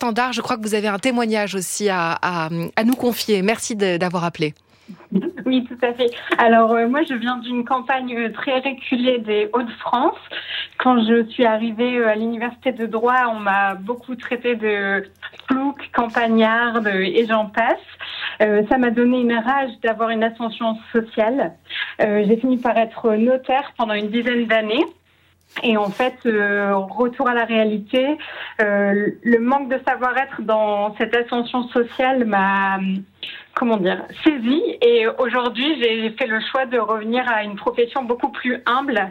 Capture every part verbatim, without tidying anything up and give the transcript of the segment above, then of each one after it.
standard. Je crois que vous avez un témoignage aussi à, à, à nous confier. Merci de, d'avoir appelé. Oui, tout à fait. Alors, euh, moi, je viens d'une campagne très reculée des Hauts-de-France. Quand je suis arrivée à l'université de droit, on m'a beaucoup traité de plouc, campagnarde et j'en passe. Euh, ça m'a donné une rage d'avoir une ascension sociale. Euh, j'ai fini par être notaire pendant une dizaine d'années. Et en fait, euh, retour à la réalité, euh, le manque de savoir-être dans cette ascension sociale m'a, comment dire, saisie. Et aujourd'hui, j'ai fait le choix de revenir à une profession beaucoup plus humble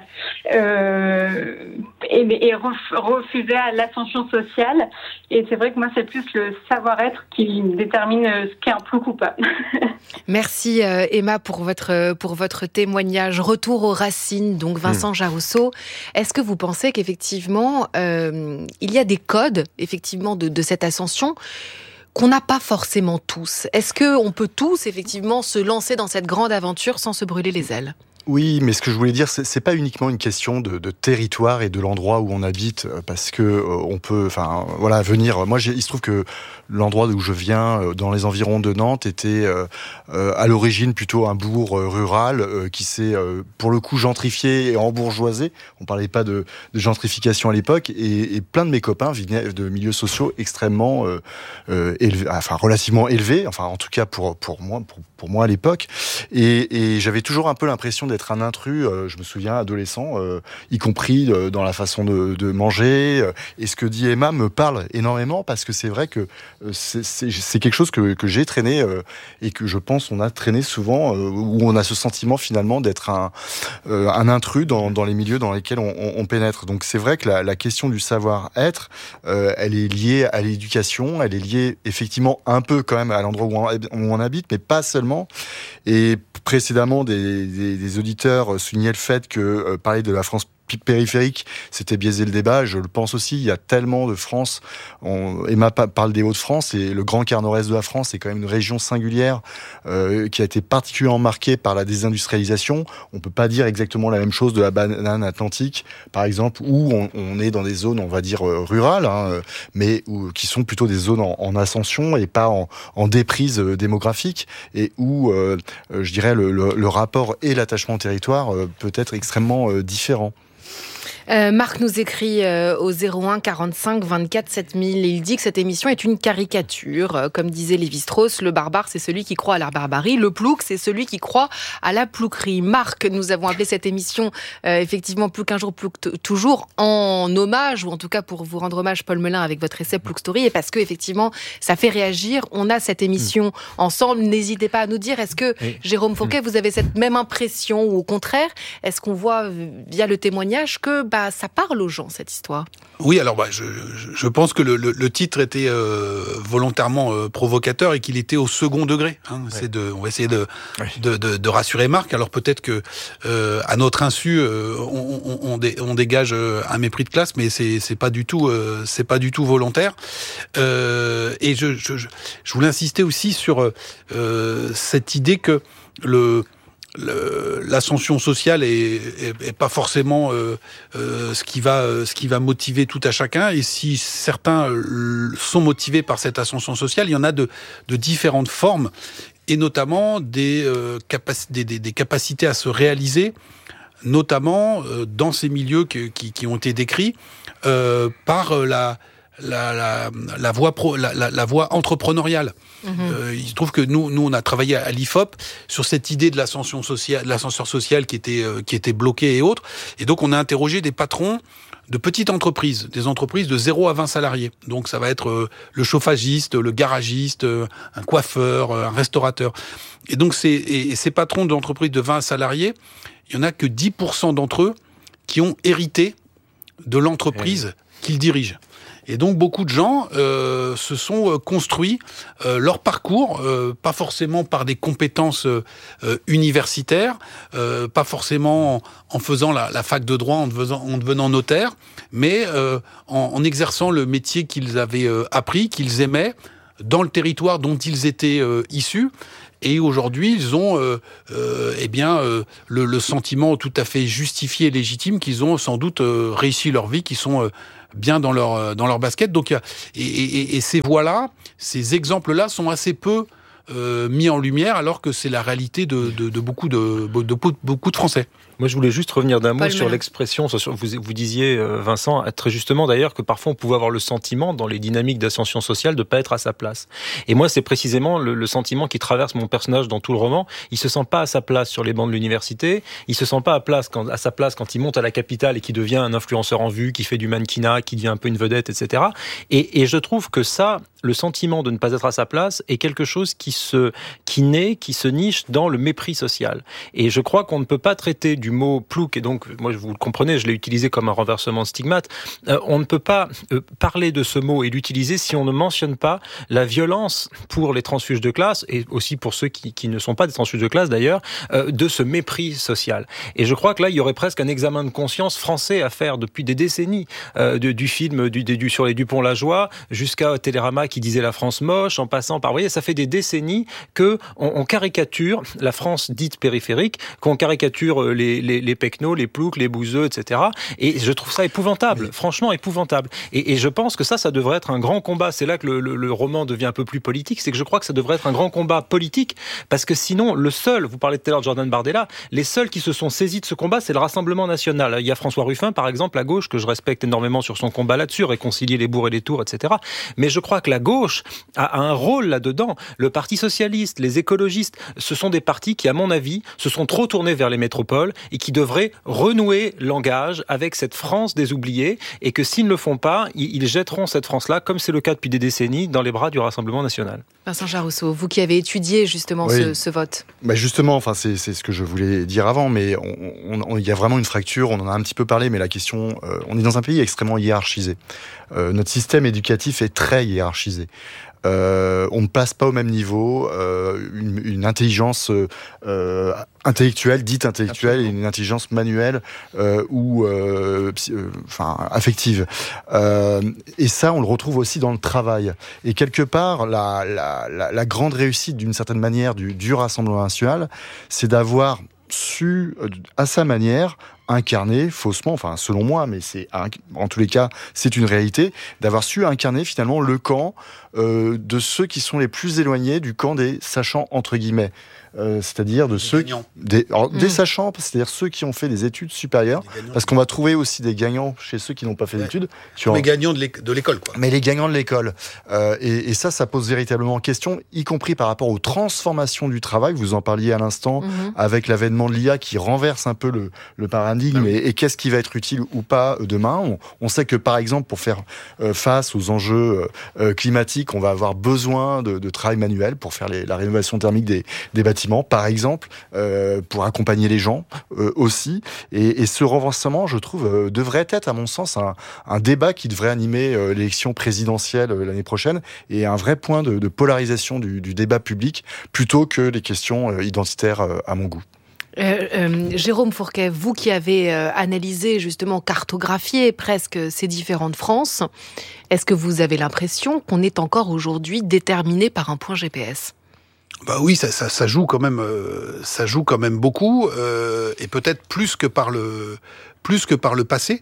euh, et, et refuser à l'ascension sociale. Et c'est vrai que moi, c'est plus le savoir-être qui détermine ce qu'est un plouc ou pas. Merci euh, Emma pour votre, pour votre témoignage. Retour aux racines, donc Vincent mmh. Jarousseau. Est-ce que vous pensez qu'effectivement, euh, il y a des codes effectivement de, de cette ascension qu'on n'a pas forcément tous? Est-ce qu'on peut tous effectivement se lancer dans cette grande aventure sans se brûler les ailes? Oui, mais ce que je voulais dire, c'est, c'est pas uniquement une question de, de territoire et de l'endroit où on habite, parce que euh, on peut, enfin, voilà, venir. Moi, j'ai, il se trouve que l'endroit d'où je viens, euh, dans les environs de Nantes, était euh, euh, à l'origine plutôt un bourg euh, rural euh, qui s'est, euh, pour le coup, gentrifié et embourgeoisé. On parlait pas de, de gentrification à l'époque, et, et plein de mes copains venaient de milieux sociaux extrêmement euh, euh, élevés, enfin relativement élevés, enfin en tout cas pour pour moi, pour, pour moi à l'époque, et, et j'avais toujours un peu l'impression d'être un intrus, euh, je me souviens, adolescent, euh, y compris euh, dans la façon de, de manger. Euh, et ce que dit Emma me parle énormément, parce que c'est vrai que euh, c'est, c'est, c'est quelque chose que, que j'ai traîné euh, et que je pense on a traîné souvent, euh, où on a ce sentiment finalement d'être un, euh, un intrus dans, dans les milieux dans lesquels on, on, on pénètre. Donc c'est vrai que la, la question du savoir-être, euh, elle est liée à l'éducation, elle est liée effectivement un peu quand même à l'endroit où on, où on habite, mais pas seulement. Et précédemment, des, des, des auditeurs soulignaient le fait que euh, parler de la France périphérique, c'était biaiser le débat. Je le pense aussi, il y a tellement de France. On, Emma parle des Hauts-de-France, et le grand quart nord-est de la France est quand même une région singulière euh, qui a été particulièrement marquée par la désindustrialisation. On peut pas dire exactement la même chose de la banane atlantique, par exemple, où on, on est dans des zones, on va dire, euh, rurales, hein, mais où, qui sont plutôt des zones en, en ascension et pas en, en déprise euh, démographique, et où, euh, je dirais, le, le, le rapport et l'attachement au territoire euh, peut être extrêmement euh, différent. Euh, Marc nous écrit euh, au zéro un quarante-cinq vingt-quatre sept mille. Il dit que cette émission est une caricature. Euh, comme disait Lévi-Strauss, le barbare, c'est celui qui croit à la barbarie. Le plouc, c'est celui qui croit à la plouquerie. Marc, nous avons appelé cette émission euh, effectivement Plouc un jour, plouc t- toujours, en hommage, ou en tout cas pour vous rendre hommage, Paul Melun, avec votre essai Plouc Story, et parce que effectivement ça fait réagir. On a cette émission mmh. ensemble. N'hésitez pas à nous dire, est-ce que oui. Jérôme Fauquet, vous avez cette même impression, ou au contraire, est-ce qu'on voit via le témoignage que bah, ça parle aux gens, cette histoire? Oui, alors bah, je, je pense que le, le, le titre était euh, volontairement euh, provocateur, et qu'il était au second degré. Hein. Ouais. C'est de, on va essayer de, ouais. de, de, de rassurer Marc. Alors peut-être que euh, à notre insu, euh, on, on, on, dé, on dégage un mépris de classe, mais c'est, c'est pas du tout, euh, c'est pas du tout volontaire. Euh, et je, je, je voulais insister aussi sur euh, cette idée que le Le, l'ascension sociale est, est, est pas forcément euh, euh, ce qui va euh, ce qui va motiver tout à chacun, et si certains euh, sont motivés par cette ascension sociale, il y en a de, de différentes formes, et notamment des, euh, capac- des, des, des capacités à se réaliser, notamment euh, dans ces milieux que, qui, qui ont été décrits euh, par la La, la, la voie pro, la, la, la voie entrepreneuriale. Mmh. Euh, il se trouve que nous, nous, on a travaillé à l'I F O P sur cette idée de l'ascension sociale, de l'ascenseur social qui était, euh, qui était bloqué et autres. Et donc, on a interrogé des patrons de petites entreprises, des entreprises de zéro à vingt salariés. Donc, ça va être euh, le chauffagiste, le garagiste, euh, un coiffeur, euh, un restaurateur. Et donc, c'est, et, et ces patrons d'entreprises de vingt salariés, il y en a que dix pour cent d'entre eux qui ont hérité de l'entreprise mmh. qu'ils dirigent. Et donc beaucoup de gens euh, se sont construits euh, leur parcours, euh, pas forcément par des compétences euh, universitaires, euh, pas forcément en, en faisant la, la fac de droit, en devenant, en devenant notaire, mais euh, en, en exerçant le métier qu'ils avaient euh, appris, qu'ils aimaient, dans le territoire dont ils étaient euh, issus. et aujourd'hui ils ont euh, euh, eh bien euh, le, le sentiment tout à fait justifié et légitime qu'ils ont sans doute euh, réussi leur vie, qu'ils sont euh, bien dans leur dans leur basket. Donc et, et, et ces voix-là, ces exemples-là sont assez peu euh, mis en lumière, alors que c'est la réalité de, de, de beaucoup de, de, de beaucoup de Français. Moi, je voulais juste revenir d'un mot Paul sur Melun. l'expression. Vous, vous disiez, Vincent, très justement d'ailleurs, que parfois on pouvait avoir le sentiment, dans les dynamiques d'ascension sociale, de ne pas être à sa place. Et moi, c'est précisément le, le sentiment qui traverse mon personnage dans tout le roman. Il se sent pas à sa place sur les bancs de l'université. Il se sent pas à, place quand, à sa place quand il monte à la capitale et qu'il devient un influenceur en vue, qui fait du mannequinat, qui devient un peu une vedette, et cetera. Et, et je trouve que ça, le sentiment de ne pas être à sa place, est quelque chose qui se, qui naît, qui se niche dans le mépris social. Et je crois qu'on ne peut pas traiter du mot plouc, et donc, moi, vous le comprenez, je l'ai utilisé comme un renversement de stigmate. Euh, on ne peut pas euh, parler de ce mot et l'utiliser si on ne mentionne pas la violence pour les transfuges de classe, et aussi pour ceux qui, qui ne sont pas des transfuges de classe d'ailleurs, euh, de ce mépris social. Et je crois que là, il y aurait presque un examen de conscience français à faire depuis des décennies, euh, de, du film du, du, sur les Dupont-Lajoie, jusqu'à Télérama qui disait la France moche, en passant par... Vous voyez, ça fait des décennies qu'on on caricature la France dite périphérique, qu'on caricature les, les, les pecnos, les ploucs, les bouseux, et cetera. Et je trouve ça épouvantable, oui. Franchement épouvantable. Et, et je pense que ça, ça devrait être un grand combat. C'est là que le, le, le roman devient un peu plus politique, c'est que je crois que ça devrait être un grand combat politique, parce que sinon, le seul, vous parlez tout à l'heure de Jordan Bardella, les seuls qui se sont saisis de ce combat, c'est le Rassemblement national. Il y a François Ruffin, par exemple, à gauche, que je respecte énormément sur son combat là-dessus, réconcilier les bourgs et les tours, et cetera. Mais je crois que la gauche a un rôle là-dedans. Le Parti socialiste, les écologistes, ce sont des partis qui, à mon avis, se sont trop tournés vers les métropoles et qui devraient renouer langage avec cette France des oubliés, et que s'ils ne le font pas, ils jetteront cette France-là, comme c'est le cas depuis des décennies, dans les bras du Rassemblement national. Vincent Jarousseau, vous qui avez étudié justement oui. ce, ce vote. Bah justement, enfin c'est, c'est ce que je voulais dire avant, mais il y a vraiment une fracture, on en a un petit peu parlé, mais la question, euh, on est dans un pays extrêmement hiérarchisé. Euh, notre système éducatif est très hiérarchisé. Euh, on ne place pas au même niveau euh, une, une intelligence euh, intellectuelle, dite intellectuelle, et une intelligence manuelle euh, ou euh, euh, enfin affective. Euh, et ça, on le retrouve aussi dans le travail. Et quelque part, la, la, la, la grande réussite, d'une certaine manière, du, du Rassemblement national, c'est d'avoir su, à sa manière, incarner faussement, enfin selon moi, mais c'est en tous les cas c'est une réalité, d'avoir su incarner finalement le camp euh, de ceux qui sont les plus éloignés du camp des sachants entre guillemets, euh, c'est-à-dire de des ceux gagnants. des, alors, mmh. des sachants, c'est-à-dire ceux qui ont fait des études supérieures, parce qu'on va trouver aussi des gagnants chez ceux qui n'ont pas fait ouais. d'études. Les gagnants de l'école, quoi. Mais les gagnants de l'école, euh, et, et ça, ça pose véritablement question, y compris par rapport aux transformations du travail. Vous en parliez à l'instant mmh. avec l'avènement de l'I A qui renverse un peu le, le paradigme. Et, et qu'est-ce qui va être utile ou pas demain. On, on sait que, par exemple, pour faire euh, face aux enjeux euh, climatiques, on va avoir besoin de, de travail manuel pour faire les, la rénovation thermique des, des bâtiments, par exemple, euh, pour accompagner les gens euh, aussi. Et, et ce renversement, je trouve, euh, devrait être, à mon sens, un, un débat qui devrait animer euh, l'élection présidentielle euh, l'année prochaine, et un vrai point de, de polarisation du, du débat public, plutôt que les questions euh, identitaires euh, à mon goût. Euh, euh, Jérôme Fourquet, vous qui avez euh, analysé, justement, cartographié presque ces différentes France, est-ce que vous avez l'impression qu'on est encore aujourd'hui déterminé par un point G P S ? Bah oui, ça, ça, ça joue quand même, euh, ça joue quand même beaucoup, euh, et peut-être plus que par le, plus que par le passé.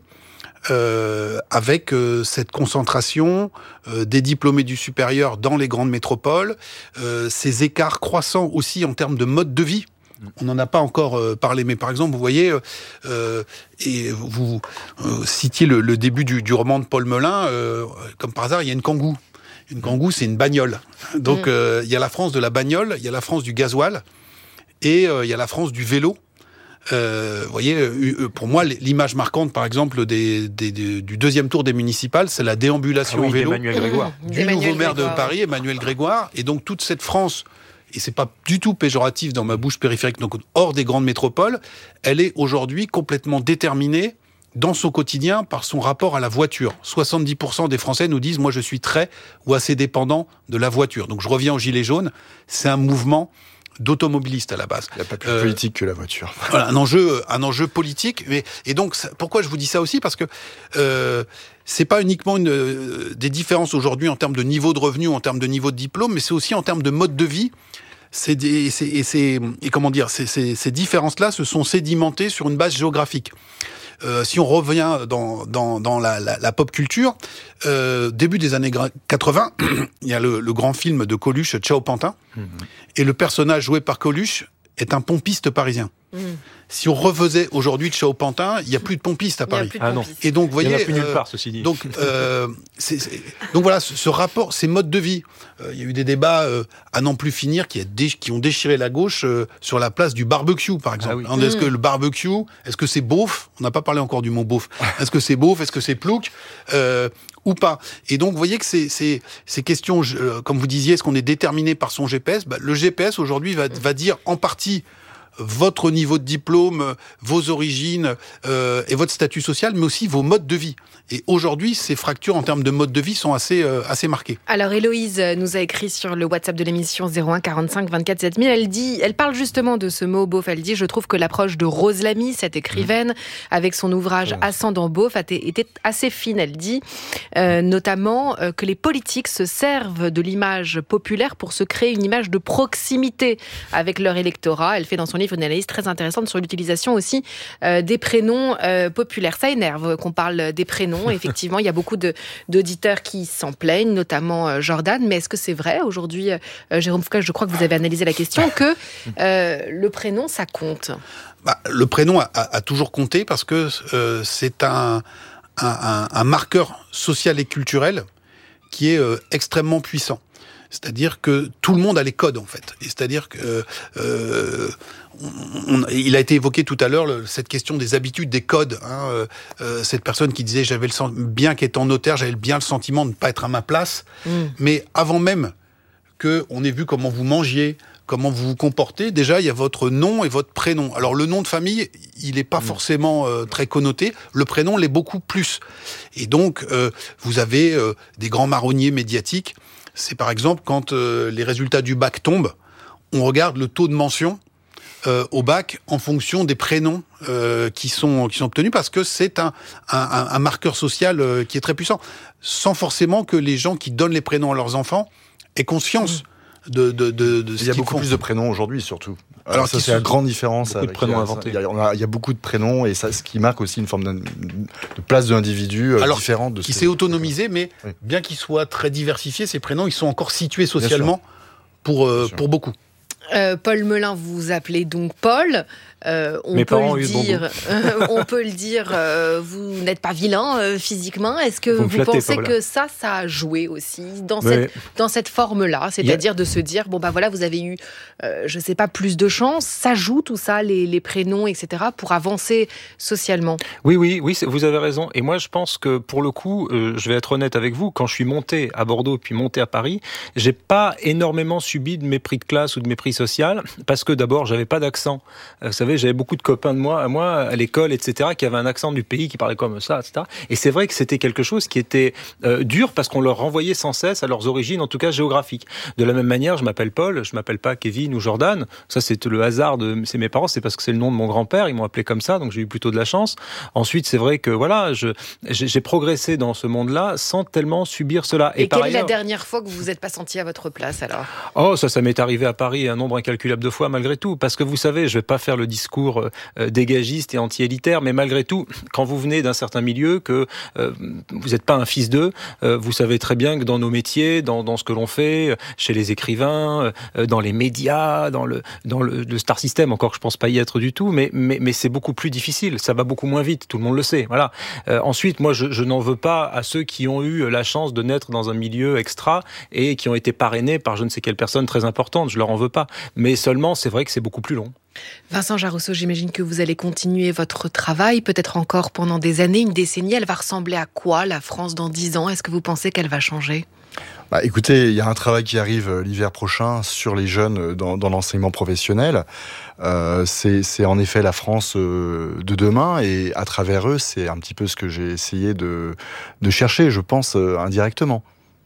Euh, avec euh, cette concentration euh, des diplômés du supérieur dans les grandes métropoles, euh, ces écarts croissants aussi en termes de mode de vie. On n'en a pas encore euh, parlé, mais par exemple, vous voyez, euh, et vous euh, citiez le, le début du, du roman de Paul Melun, euh, comme par hasard, il y a une Kangoo. Une Kangoo, c'est une bagnole. Donc, euh, il y a la France de la bagnole, il y a la France du gasoil, et euh, il y a la France du vélo. Euh, vous voyez, pour moi, l'image marquante, par exemple, des, des, des, du deuxième tour des municipales, c'est la déambulation ah oui, en vélo d'Emmanuel Grégoire. du Emmanuel nouveau maire Grégoire. de Paris, Emmanuel Grégoire, et donc toute cette France. Et c'est pas du tout péjoratif dans ma bouche périphérique, donc hors des grandes métropoles, elle est aujourd'hui complètement déterminée dans son quotidien par son rapport à la voiture. soixante-dix pour cent des Français nous disent « moi je suis très ou assez dépendant de la voiture ». Donc je reviens aux Gilets jaunes, c'est un mouvement d'automobilistes à la base. Il n'y a pas plus euh, politique que la voiture. Voilà, un enjeu, un enjeu politique. Mais, et donc, pourquoi je vous dis ça aussi ? Parce que euh, c'est pas uniquement une, euh, des différences aujourd'hui en termes de niveau de revenu, en termes de niveau de diplôme, mais c'est aussi en termes de mode de vie. c'est et, c'est, et, c'est, et comment dire, c'est, c'est, ces différences-là se sont sédimentées sur une base géographique. Euh, si on revient dans, dans, dans la, la, la pop culture, euh, début des années quatre-vingts, il y a le, le grand film de Coluche, Ciao Pantin, mmh. et le personnage joué par Coluche est un pompiste parisien. Mmh. Si on refaisait aujourd'hui Ciao Pantin, il n'y a plus de pompistes à Paris. Il y a plus de pompistes. Ah non. Et donc, vous voyez, il n'y en a plus euh, nulle part, ceci dit. Donc, euh, c'est, c'est, donc voilà, ce, ce rapport, ces modes de vie. Euh, il y a eu des débats euh, à n'en plus finir qui, a dé, qui ont déchiré la gauche euh, sur la place du barbecue, par exemple. Ah oui. Est-ce mmh. que le barbecue, est-ce que c'est beauf ? On n'a pas parlé encore du mot beauf. Est-ce que c'est beauf ? Est-ce que c'est plouc ? euh, ou pas. Et donc, vous voyez que ces, ces, ces questions, euh, comme vous disiez, est-ce qu'on est déterminé par son G P S ? Bah, le G P S, aujourd'hui, va, va dire en partie votre niveau de diplôme, vos origines euh, et votre statut social, mais aussi vos modes de vie. Et aujourd'hui, ces fractures en termes de mode de vie sont assez, euh, assez marquées. Alors, Héloïse nous a écrit sur le WhatsApp de l'émission zéro un quarante-cinq vingt-quatre sept mille. Elle dit, elle parle justement de ce mot beauf. Elle dit, je trouve que l'approche de Rose Lamy, cette écrivaine, mmh. avec son ouvrage Ascendant beauf, était assez fine. Elle dit, euh, notamment, euh, que les politiques se servent de l'image populaire pour se créer une image de proximité avec leur électorat. Elle fait dans son livre une analyse très intéressante sur l'utilisation aussi euh, des prénoms euh, populaires. Ça énerve qu'on parle des prénoms. Effectivement, il y a beaucoup de, d'auditeurs qui s'en plaignent, notamment euh, Jordan. Mais est-ce que c'est vrai aujourd'hui, euh, Jérôme Foucault, je crois que vous avez analysé la question, que euh, le prénom, ça compte ? Bah, le prénom a, a, a toujours compté parce que euh, c'est un, un, un, un marqueur social et culturel qui est euh, extrêmement puissant. C'est-à-dire que tout le monde a les codes, en fait. Et c'est-à-dire que euh, on, on, il a été évoqué tout à l'heure le, cette question des habitudes, des codes. Hein, euh, cette personne qui disait, j'avais le bien qu'étant notaire, j'avais bien le sentiment de ne pas être à ma place. Mmh. Mais avant même que on ait vu comment vous mangiez, comment vous vous comportez, déjà il y a votre nom et votre prénom. Alors le nom de famille, il n'est pas mmh. forcément euh, très connoté. Le prénom l'est beaucoup plus. Et donc euh, vous avez euh, des grands marronniers médiatiques. C'est par exemple quand euh, les résultats du bac tombent, on regarde le taux de mention euh, au bac en fonction des prénoms euh, qui sont qui sont obtenus parce que c'est un un, un marqueur social euh, qui est très puissant, sans forcément que les gens qui donnent les prénoms à leurs enfants aient conscience. Mmh. De, de, de, de ce il y a beaucoup font. plus de prénoms aujourd'hui, surtout. Alors, Alors ça, c'est la grande différence. Beaucoup de prénoms inventés. Il y, a, il y a beaucoup de prénoms, et ça, ce qui marque aussi une forme de, de place de l'individu euh, différente. De qui ce... s'est autonomisé, mais oui. bien qu'ils soient très diversifiés, ces prénoms, ils sont encore situés socialement pour, euh, pour beaucoup. Euh, Paul Melun, vous vous appelez donc Paul. Euh, on, peut le dire, euh, on peut le dire, euh, vous n'êtes pas vilain euh, physiquement. Est-ce que vous, vous flattez, pensez que ça, ça a joué aussi dans Mais... cette, dans cette forme-là ? C'est-à-dire a... de se dire, bon bah voilà, vous avez eu, euh, je sais pas, plus de chance. Ça joue tout ça, les, les prénoms, et cetera, pour avancer socialement. Oui, oui, oui, vous avez raison. Et moi, je pense que pour le coup, euh, je vais être honnête avec vous, quand je suis monté à Bordeaux puis monté à Paris, j'ai pas énormément subi de mépris de classe ou de mépris social, parce que d'abord, j'avais pas d'accent. Euh, vous savez, j'avais beaucoup de copains de moi, à moi, à l'école, et cetera, qui avaient un accent du pays, qui parlaient comme ça, et cetera. Et c'est vrai que c'était quelque chose qui était euh, dur parce qu'on leur renvoyait sans cesse à leurs origines, en tout cas géographiques. De la même manière, je m'appelle Paul, je m'appelle pas Kevin ou Jordan. Ça, c'est le hasard de c'est mes parents, c'est parce que c'est le nom de mon grand-père, ils m'ont appelé comme ça, donc j'ai eu plutôt de la chance. Ensuite, c'est vrai que voilà, je j'ai, j'ai progressé dans ce monde-là sans tellement subir cela. Et, et par quelle ailleurs, est la dernière fois que vous vous êtes pas senti à votre place alors ? Oh, ça, ça m'est arrivé à Paris un nombre incalculable de fois malgré tout, parce que vous savez, je vais pas faire le discours euh, dégagiste et anti-élitaire, mais malgré tout, quand vous venez d'un certain milieu, que euh, vous n'êtes pas un fils d'eux, euh, vous savez très bien que dans nos métiers, dans, dans ce que l'on fait, chez les écrivains, euh, dans les médias, dans le dans le, le star system, encore que je pense pas y être du tout, mais mais mais c'est beaucoup plus difficile, ça va beaucoup moins vite, tout le monde le sait, voilà. Euh, ensuite, moi, je, je n'en veux pas à ceux qui ont eu la chance de naître dans un milieu extra et qui ont été parrainés par je ne sais quelle personne très importante, je leur en veux pas, mais seulement c'est vrai que c'est beaucoup plus long. Vincent Jarousseau, j'imagine que vous allez continuer votre travail, peut-être encore pendant des années, une décennie. Elle va ressembler à quoi, la France, dans dix ans ? Est-ce que vous pensez qu'elle va changer ? Bah, écoutez, il y a un travail qui arrive l'hiver prochain sur les jeunes dans, dans l'enseignement professionnel. Euh, c'est, c'est en effet la France euh, de demain, et à travers eux, c'est un petit peu ce que j'ai essayé de, de chercher, je pense, euh, indirectement.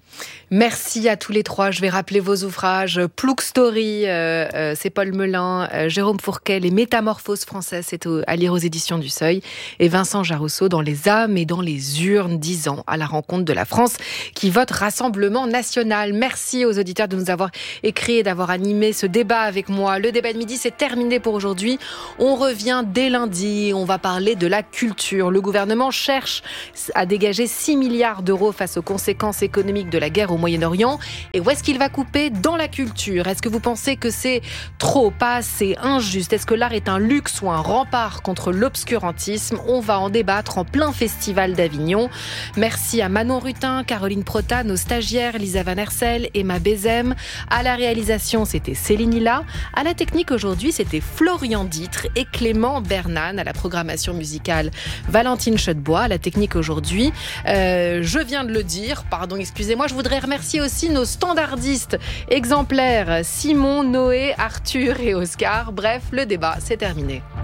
Merci à tous les trois. Je vais rappeler vos ouvrages. Plouc Story, euh, euh, c'est Paul Melun, euh, Jérôme Fourquet, Les Métamorphoses françaises, c'est au, à lire aux éditions du Seuil, et Vincent Jarousseau dans Les âmes et dans les urnes, dix ans à la rencontre de la France qui vote Rassemblement National. Merci aux auditeurs de nous avoir écrit et d'avoir animé ce débat avec moi. Le débat de midi, c'est terminé pour aujourd'hui. On revient dès lundi. On va parler de la culture. Le gouvernement cherche à dégager six milliards d'euros face aux conséquences économiques de la guerre au Moyen-Orient. Et où est-ce qu'il va couper? Dans la culture. Est-ce que vous pensez que c'est trop, pas assez, injuste? Est-ce que l'art est un luxe ou un rempart contre l'obscurantisme? On va en débattre en plein festival d'Avignon. Merci à Manon Rutin, Caroline Protat, nos stagiaires, Lisa Van Hersel, Emma Bézem. À la réalisation, c'était Céline Hilla. À la technique aujourd'hui, c'était Florian Ditre et Clément Bernane. À la programmation musicale, Valentine Chedebois. À la technique aujourd'hui, euh, je viens de le dire, pardon, excusez-moi, je voudrais remercier aussi nos standardistes exemplaires, Simon, Noé, Arthur et Oscar. Bref, le débat, c'est terminé.